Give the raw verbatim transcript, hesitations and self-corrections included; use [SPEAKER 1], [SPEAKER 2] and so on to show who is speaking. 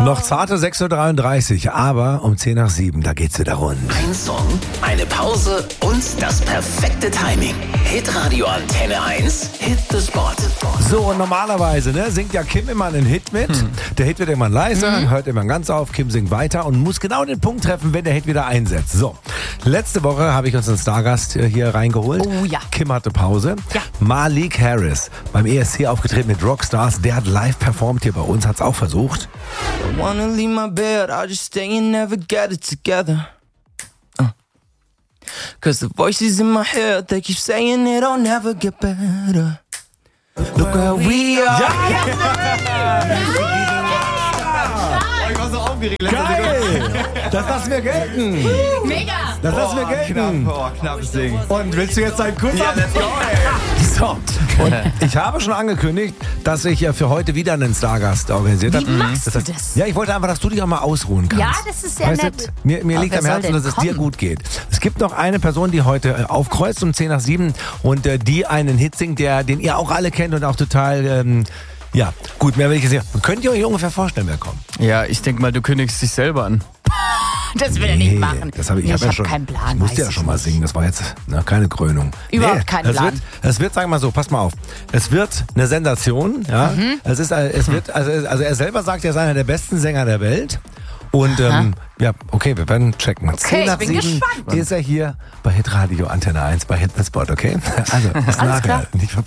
[SPEAKER 1] Noch zarte sechs Uhr dreiunddreißig, aber um zehn nach sieben, da geht's wieder rund.
[SPEAKER 2] Ein Song, eine Pause und das perfekte Timing. Hitradio Antenne eins, Hit the Spot.
[SPEAKER 1] So, und normalerweise ne, singt ja Kim immer einen Hit mit. Hm. Der Hit wird immer leiser, hm. hört immer ganz auf. Kim singt weiter und muss genau den Punkt treffen, wenn der Hit wieder einsetzt. So, letzte Woche habe ich uns einen Stargast hier reingeholt.
[SPEAKER 3] Oh ja.
[SPEAKER 1] Kim hatte Pause.
[SPEAKER 3] Ja.
[SPEAKER 1] Malik Harris, beim E S C aufgetreten mit Rockstars. Der hat live performt hier bei uns, hat's auch versucht.
[SPEAKER 4] I wanna leave my bed, I'll just stay and never get it together. Uh. Cause the voices in my head, they keep saying it'll never get better. Look where we are.
[SPEAKER 1] Ich war so aufgeregt. Geil! Das lassen wir gelten.
[SPEAKER 3] Mega!
[SPEAKER 1] Das lassen wir gelten.
[SPEAKER 5] Knapp, oh, knappes Ding.
[SPEAKER 1] Und willst du jetzt deinen Kuss
[SPEAKER 5] Ja,
[SPEAKER 1] ab?
[SPEAKER 5] let's go, ey.
[SPEAKER 1] So, und ich habe schon angekündigt, dass ich ja für heute wieder einen Stargast organisiert habe.
[SPEAKER 3] Wie machst
[SPEAKER 1] das heißt,
[SPEAKER 3] du das?
[SPEAKER 1] Ja, ich wollte einfach, dass du dich auch mal ausruhen kannst.
[SPEAKER 3] Ja, das ist sehr
[SPEAKER 1] weißt
[SPEAKER 3] nett.
[SPEAKER 1] Du, mir mir
[SPEAKER 3] Aber
[SPEAKER 1] liegt
[SPEAKER 3] wer
[SPEAKER 1] am
[SPEAKER 3] soll
[SPEAKER 1] Herzen,
[SPEAKER 3] denn
[SPEAKER 1] dass es dir
[SPEAKER 3] kommen?
[SPEAKER 1] gut geht. Es gibt noch eine Person, die heute äh, aufkreuzt um zehn nach sieben und äh, die einen Hit singt, der, den ihr auch alle kennt und auch total... Ähm, ja, gut, mehr will ich jetzt nicht. Könnt ihr euch ungefähr vorstellen, wer kommt?
[SPEAKER 5] Ja, ich denke mal, du kündigst dich selber an.
[SPEAKER 3] Das will er nicht machen.
[SPEAKER 1] Das habe ich,
[SPEAKER 3] Nee,
[SPEAKER 1] ich, hab
[SPEAKER 3] ich
[SPEAKER 1] ja
[SPEAKER 3] hab
[SPEAKER 1] schon,
[SPEAKER 3] keinen Plan.
[SPEAKER 1] ich musste
[SPEAKER 3] weiß
[SPEAKER 1] ja
[SPEAKER 3] ich
[SPEAKER 1] schon mal
[SPEAKER 3] nicht.
[SPEAKER 1] singen, das war jetzt na, keine Krönung.
[SPEAKER 3] Überhaupt keinen
[SPEAKER 1] es
[SPEAKER 3] Plan.
[SPEAKER 1] Wird, es wird, sagen wir mal so, pass mal auf, es wird eine Sensation. Ja?
[SPEAKER 3] Mhm.
[SPEAKER 1] Es ist, äh, es wird, also, also er selber sagt, er ist einer der besten Sänger der Welt. Und ähm, ja, okay, wir werden checken.
[SPEAKER 3] Okay, ich bin gespannt.
[SPEAKER 1] ist er hier bei Hitradio Antenne eins, bei Hit the Spot, okay? Also, bis nachher.
[SPEAKER 3] klar.
[SPEAKER 1] Nicht verpassen.